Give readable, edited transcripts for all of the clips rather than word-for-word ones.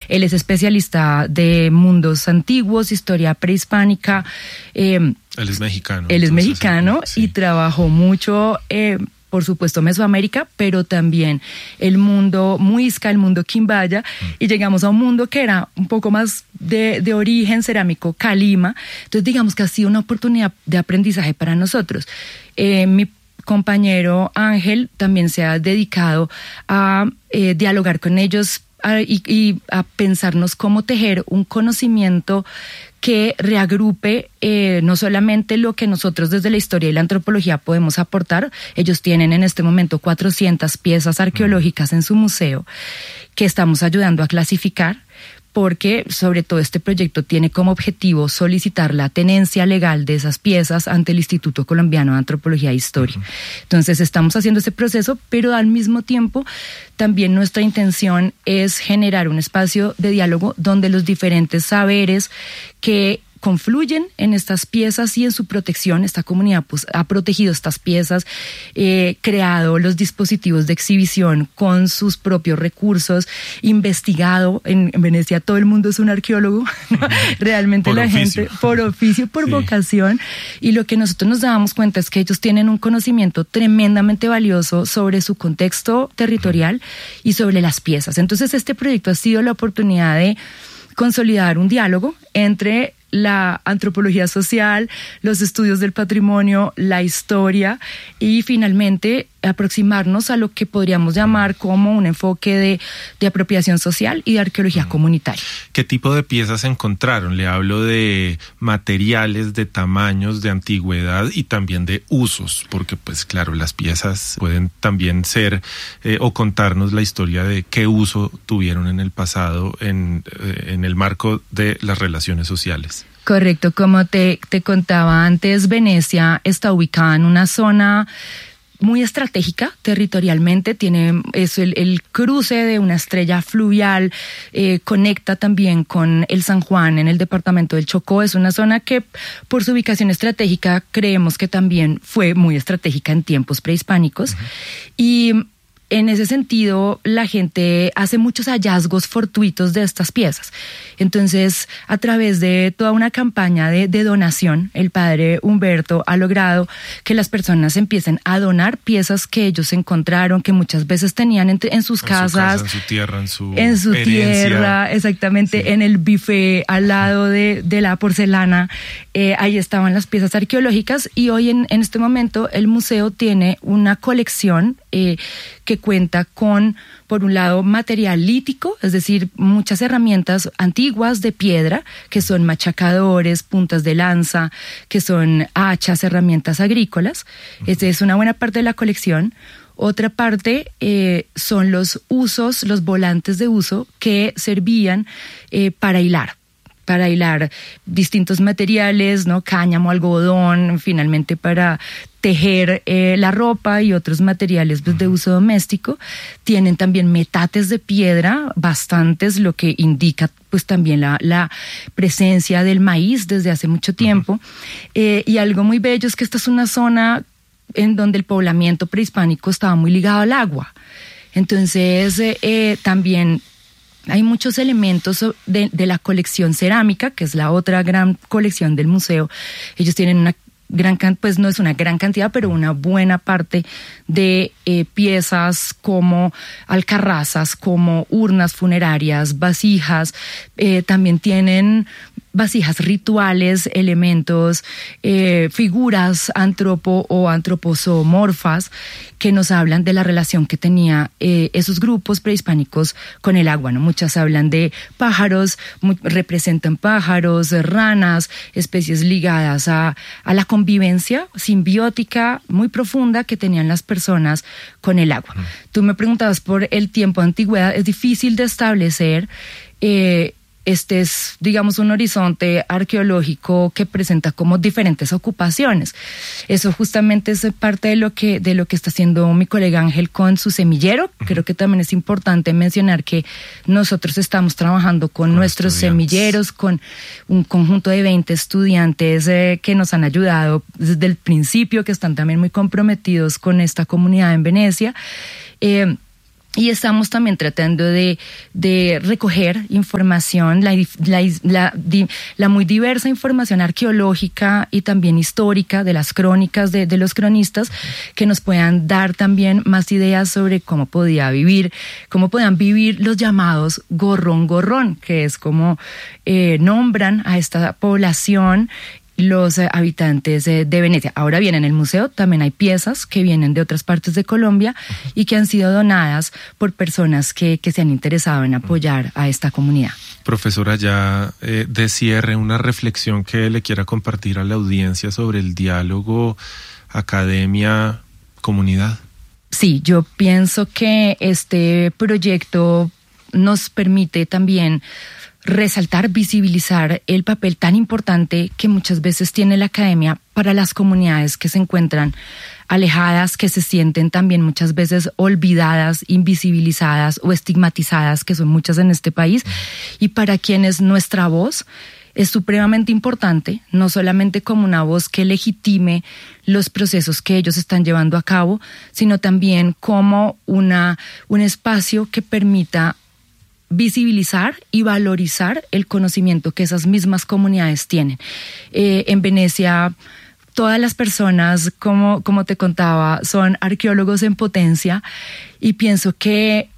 Él es especialista de mundos antiguos, historia prehispánica. Él es mexicano. Él es mexicano, sí. Y trabajó mucho, por supuesto, Mesoamérica, pero también el mundo muisca, el mundo quimbaya, y llegamos a un mundo que era un poco más de origen cerámico, Calima. Entonces, digamos que ha sido una oportunidad de aprendizaje para nosotros. Mi compañero Ángel también se ha dedicado a dialogar con ellos y a pensarnos cómo tejer un conocimiento que reagrupe no solamente lo que nosotros desde la historia y la antropología podemos aportar. Ellos tienen en este momento 400 piezas arqueológicas en su museo que estamos ayudando a clasificar, porque sobre todo este proyecto tiene como objetivo solicitar la tenencia legal de esas piezas ante el Instituto Colombiano de Antropología e Historia. Entonces estamos haciendo ese proceso, pero al mismo tiempo también nuestra intención es generar un espacio de diálogo donde los diferentes saberes que confluyen en estas piezas y en su protección. Esta comunidad pues ha protegido estas piezas, creado los dispositivos de exhibición con sus propios recursos, investigado. En Venecia todo el mundo es un arqueólogo, ¿no? Realmente la gente, por oficio, por vocación, y lo que nosotros nos dábamos cuenta es que ellos tienen un conocimiento tremendamente valioso sobre su contexto territorial y sobre las piezas. Entonces este proyecto ha sido la oportunidad de consolidar un diálogo entre la antropología social, los estudios del patrimonio, la historia, y finalmente aproximarnos a lo que podríamos llamar como un enfoque de apropiación social y de arqueología comunitaria. ¿Qué tipo de piezas encontraron? Le hablo de materiales, de tamaños, de antigüedad y también de usos, porque pues claro, las piezas pueden también ser o contarnos la historia de qué uso tuvieron en el pasado en el marco de las relaciones sociales. Correcto, como te contaba antes, Venecia está ubicada en una zona muy estratégica territorialmente, tiene el cruce de una estrella fluvial, conecta también con el San Juan en el departamento del Chocó. Es una zona que por su ubicación estratégica creemos que también fue muy estratégica en tiempos prehispánicos. Y en ese sentido, la gente hace muchos hallazgos fortuitos de estas piezas. Entonces, a través de toda una campaña de donación, el padre Humberto ha logrado que las personas empiecen a donar piezas que ellos encontraron, que muchas veces tenían en sus casas, en su tierra, en su tierra, exactamente, sí. En el buffet al lado de la porcelana. Ahí estaban las piezas arqueológicas, y hoy en este momento el museo tiene una colección que cuenta con, por un lado, material lítico, es decir, muchas herramientas antiguas de piedra, que son machacadores, puntas de lanza, que son hachas, herramientas agrícolas. Esta es una buena parte de la colección. Otra parte son los usos, los volantes de uso que servían para hilar distintos materiales, ¿no? Cáñamo, algodón, finalmente para tejer la ropa y otros materiales pues, de uso doméstico. Tienen también metates de piedra, bastantes, lo que indica pues también la presencia del maíz desde hace mucho tiempo. Y algo muy bello es que esta es una zona en donde el poblamiento prehispánico estaba muy ligado al agua. Entonces, también hay muchos elementos de la colección cerámica, que es la otra gran colección del museo. Ellos tienen una pues no es una gran cantidad, pero una buena parte de piezas como alcarrazas, como urnas funerarias, vasijas. También tienen vasijas rituales, elementos, figuras o antroposomorfas que nos hablan de la relación que tenía esos grupos prehispánicos con el agua, ¿no? Muchas hablan de pájaros, representan pájaros, ranas, especies ligadas a la convivencia simbiótica muy profunda que tenían las personas con el agua. Tú me preguntabas por el tiempo de antigüedad. Es difícil de establecer. Este es, digamos, un horizonte arqueológico que presenta como diferentes ocupaciones. Eso justamente es parte de lo que está haciendo mi colega Ángel con su semillero. Creo que también es importante mencionar que nosotros estamos trabajando con nuestros semilleros, con un conjunto de 20 estudiantes que nos han ayudado desde el principio, que están también muy comprometidos con esta comunidad en Venecia. Y estamos también tratando de recoger información, la muy diversa información arqueológica y también histórica de las crónicas de los cronistas, que nos puedan dar también más ideas sobre cómo podían vivir los llamados gorrón, que es como nombran a esta población los habitantes de Venecia. Ahora bien, en el museo también hay piezas que vienen de otras partes de Colombia y que han sido donadas por personas que se han interesado en apoyar a esta comunidad. Profesora, ya de cierre, una reflexión que le quiera compartir a la audiencia sobre el diálogo academia-comunidad. Sí, yo pienso que este proyecto nos permite también resaltar, visibilizar el papel tan importante que muchas veces tiene la academia para las comunidades que se encuentran alejadas, que se sienten también muchas veces olvidadas, invisibilizadas o estigmatizadas, que son muchas en este país, y para quienes nuestra voz es supremamente importante, no solamente como una voz que legitime los procesos que ellos están llevando a cabo, sino también como un espacio que permita visibilizar y valorizar el conocimiento que esas mismas comunidades tienen. En Venecia, todas las personas, como te contaba, son arqueólogos en potencia, y pienso que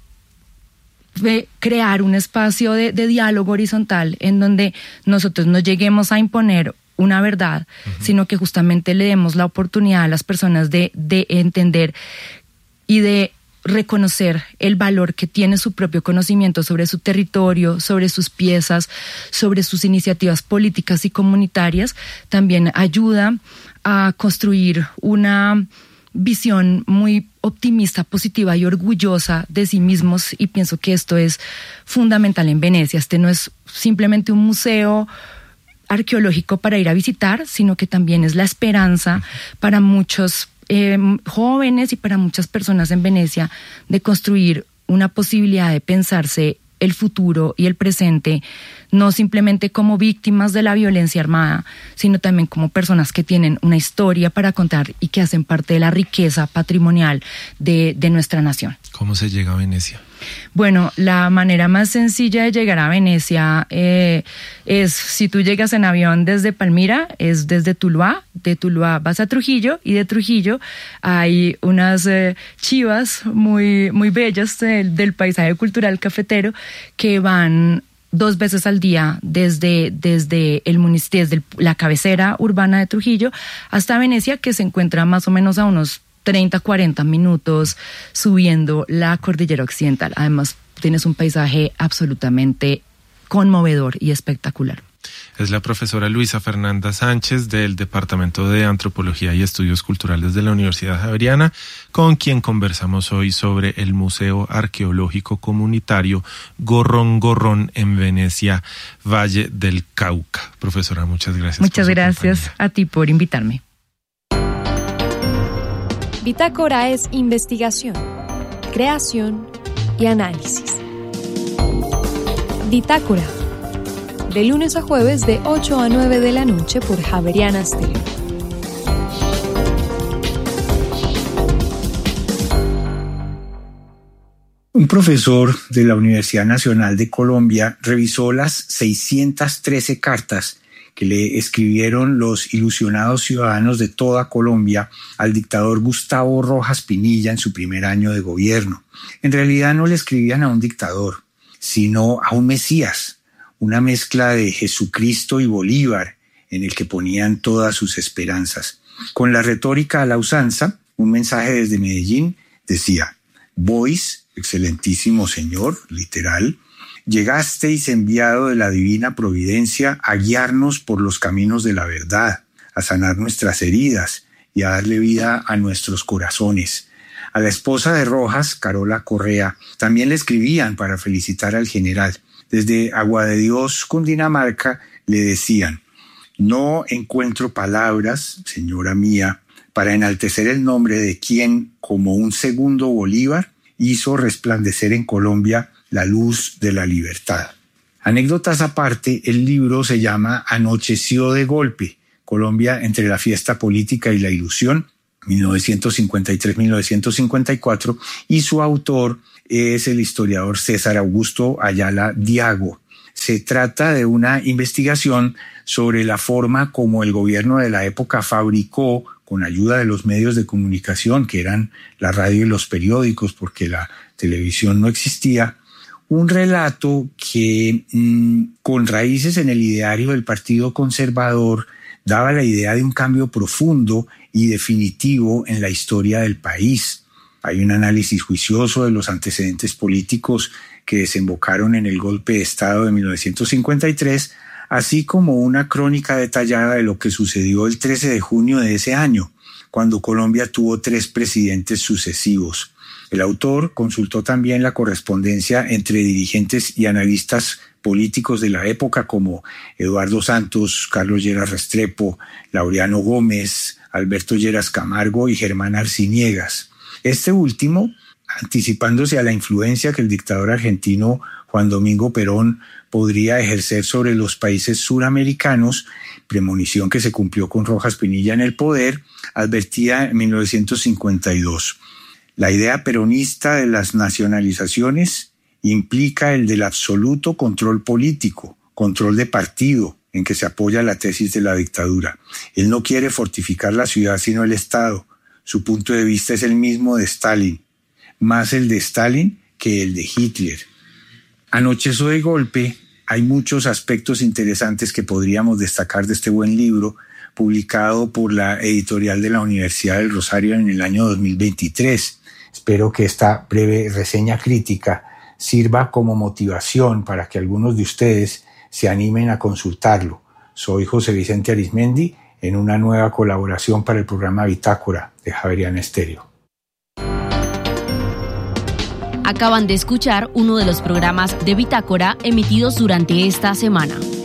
crear un espacio de diálogo horizontal en donde nosotros no lleguemos a imponer una verdad, sino que justamente le demos la oportunidad a las personas de entender y de reconocer el valor que tiene su propio conocimiento sobre su territorio, sobre sus piezas, sobre sus iniciativas políticas y comunitarias, también ayuda a construir una visión muy optimista, positiva y orgullosa de sí mismos, y pienso que esto es fundamental en Venecia. Este no es simplemente un museo arqueológico para ir a visitar, sino que también es la esperanza para muchos jóvenes y para muchas personas en Venecia de construir una posibilidad de pensarse el futuro y el presente, no simplemente como víctimas de la violencia armada, sino también como personas que tienen una historia para contar y que hacen parte de la riqueza patrimonial de nuestra nación. ¿Cómo se llega a Venecia? Bueno, la manera más sencilla de llegar a Venecia es, si tú llegas en avión desde Palmira, es desde Tuluá. De Tuluá vas a Trujillo, y de Trujillo hay unas chivas muy, muy bellas del paisaje cultural cafetero que van 2 veces al día desde la cabecera urbana de Trujillo hasta Venecia, que se encuentra más o menos a unos 30-40 minutos subiendo la cordillera occidental. Además, tienes un paisaje absolutamente conmovedor y espectacular. Es la profesora Luisa Fernanda Sánchez del Departamento de Antropología y Estudios Culturales de la Universidad Javeriana, con quien conversamos hoy sobre el Museo Arqueológico Comunitario Gorrón en Venecia, Valle del Cauca. Profesora, muchas gracias. Muchas gracias a ti por invitarme. Bitácora es investigación, creación y análisis. Bitácora, de lunes a jueves de 8 a 9 de la noche por Javeriana Stereo. Un profesor de la Universidad Nacional de Colombia revisó las 613 cartas que le escribieron los ilusionados ciudadanos de toda Colombia al dictador Gustavo Rojas Pinilla en su primer año de gobierno. En realidad no le escribían a un dictador, sino a un Mesías, una mezcla de Jesucristo y Bolívar, en el que ponían todas sus esperanzas. Con la retórica a la usanza, un mensaje desde Medellín decía: «Vos, excelentísimo señor», literal, «llegasteis enviado de la divina providencia a guiarnos por los caminos de la verdad, a sanar nuestras heridas y a darle vida a nuestros corazones». A la esposa de Rojas, Carola Correa, también le escribían para felicitar al general. Desde Agua de Dios, Cundinamarca, le decían: «No encuentro palabras, señora mía, para enaltecer el nombre de quien, como un segundo Bolívar, hizo resplandecer en Colombia la luz de la libertad». Anécdotas aparte, el libro se llama Anocheció de golpe, Colombia entre la fiesta política y la ilusión, 1953-1954, y su autor es el historiador César Augusto Ayala Diago. Se trata de una investigación sobre la forma como el gobierno de la época fabricó, con ayuda de los medios de comunicación, que eran la radio y los periódicos, porque la televisión no existía, un relato que, con raíces en el ideario del Partido Conservador, daba la idea de un cambio profundo y definitivo en la historia del país. Hay un análisis juicioso de los antecedentes políticos que desembocaron en el golpe de Estado de 1953, así como una crónica detallada de lo que sucedió el 13 de junio de ese año, cuando Colombia tuvo 3 presidentes sucesivos. El autor consultó también la correspondencia entre dirigentes y analistas políticos de la época como Eduardo Santos, Carlos Lleras Restrepo, Laureano Gómez, Alberto Lleras Camargo y Germán Arciniegas. Este último, anticipándose a la influencia que el dictador argentino Juan Domingo Perón podría ejercer sobre los países suramericanos, premonición que se cumplió con Rojas Pinilla en el poder, advertía en 1952. La idea peronista de las nacionalizaciones implica el del absoluto control político, control de partido, en que se apoya la tesis de la dictadura. Él no quiere fortificar la ciudad sino el Estado. Su punto de vista es el mismo de Stalin, más el de Stalin que el de Hitler. Anocheció de golpe. Hay muchos aspectos interesantes que podríamos destacar de este buen libro, publicado por la editorial de la Universidad del Rosario en el año 2023. Espero que esta breve reseña crítica sirva como motivación para que algunos de ustedes se animen a consultarlo. Soy José Vicente Arizmendi, en una nueva colaboración para el programa Bitácora de Javeriana Estéreo. Acaban de escuchar uno de los programas de Bitácora emitidos durante esta semana.